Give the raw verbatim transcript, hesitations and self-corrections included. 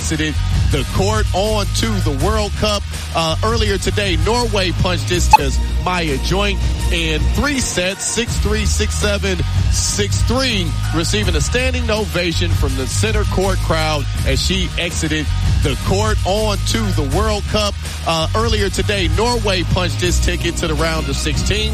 exited the court. On to the World Cup. Uh, earlier today, Norway punched this as Maya Joint in three sets, six three, six seven, six three, receiving a standing ovation from the center court crowd as she exited the court. On to the World Cup. Uh, earlier today, Norway punched its ticket to the round of sixteen.